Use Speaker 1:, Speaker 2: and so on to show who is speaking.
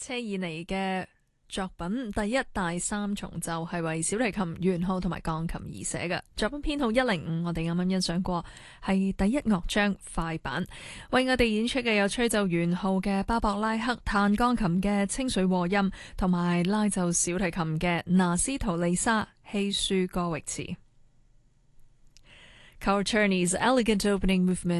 Speaker 1: 車爾尼嘅作品第一、第三重奏係為小提琴、圓號同埋鋼琴而寫嘅。作品編號105，我哋啱啱欣賞過，係第一樂章快板。為我哋演出嘅有吹奏圓號嘅巴博拉克、彈鋼琴嘅清水和音，同埋拉奏小提琴嘅拿斯圖利沙希舒歌域茨。Carl Czerny's elegant opening movement